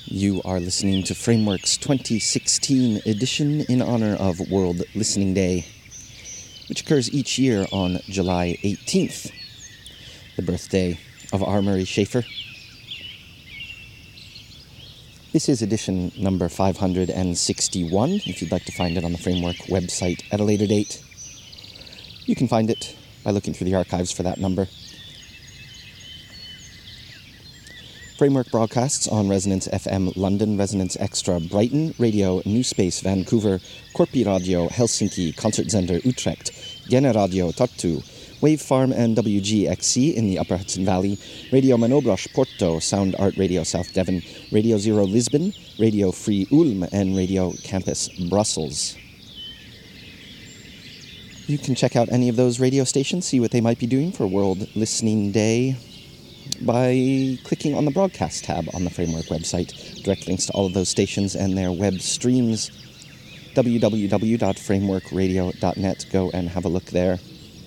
You are listening to Framework's 2016 edition in honor of World Listening Day, which occurs each year on July 18th, the birthday of R. Murray Schafer. This is edition number 561. If you'd like to find it on the Framework website at a later date, you can find it by looking through the archives for that number. Framework broadcasts on Resonance FM London, Resonance Extra Brighton, Radio New Space Vancouver, Corpi Radio Helsinki, Concertzender Utrecht, Gene Radio Tartu, Wave Farm and WGXC in the Upper Hudson Valley, Radio Manobrosh Porto, Sound Art Radio South Devon, Radio Zero Lisbon, Radio Free Ulm, and Radio Campus Brussels. You can check out any of those radio stations, see what they might be doing for World Listening Day, by clicking on the broadcast tab on the Framework website. Direct links to all of those stations and their web streams. www.frameworkradio.net. Go and have a look there.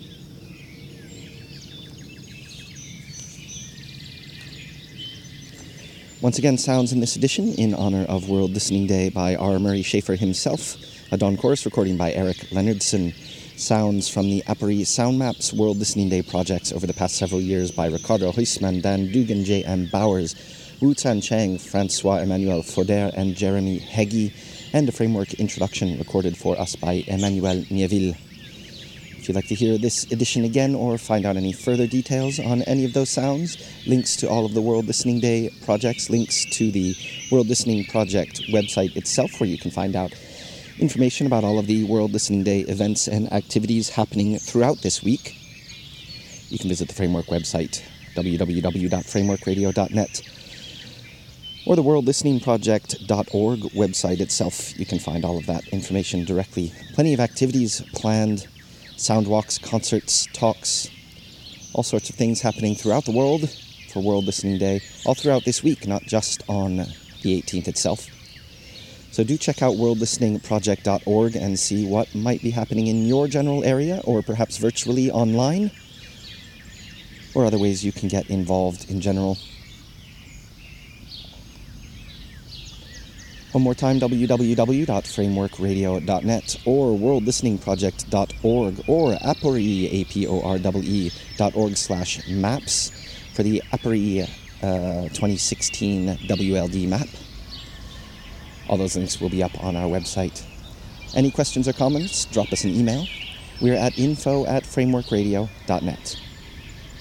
Once again, sounds in this edition in honor of World Listening Day by R. Murray Schafer himself. A dawn chorus recording by Eric Leonardson. Sounds from the Apparie Sound Maps World Listening Day projects over the past several years by Ricardo Huisman, Dan Dugan, J.M. Bowers, Wu Tan Chang, Francois-Emmanuel Fauder, and Jeremy Heggie, and a Framework introduction recorded for us by Emmanuel Nieville. If you'd like to hear this edition again or find out any further details on any of those sounds, links to all of the World Listening Day projects, links to the World Listening Project website itself where you can find out information about all of the World Listening Day events and activities happening throughout this week. You can visit the Framework website, www.frameworkradio.net, or the worldlisteningproject.org website itself. You can find all of that information directly. Plenty of activities planned, sound walks, concerts, talks, all sorts of things happening throughout the world for World Listening Day, all throughout this week, not just on the 18th itself. So do check out worldlisteningproject.org and see what might be happening in your general area, or perhaps virtually online, or other ways you can get involved in general. One more time, www.frameworkradio.net or worldlisteningproject.org or Apparie, APOREE.org/maps for the Apparie 2016 WLD map. All those links will be up on our website. Any questions or comments, drop us an email. We're at info@frameworkradio.net.